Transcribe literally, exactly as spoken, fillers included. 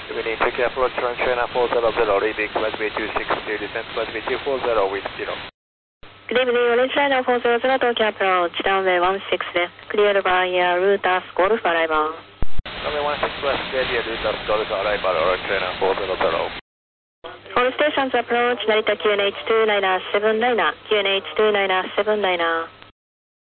Good evening, take approach run China four zero zero, leaving flight V two six zero, descent flight V two four zero with zero. Good evening, Orange Liner four zero zero, Tokyo approach, runway one six left, cleared by uh, Routers Golf arrival. Runway one six left, cleared via Routers Golf arrival, Orange Liner four zero zero. All stations approach, Narita Q N H two nine seven nine, Q N H two nine seven nine.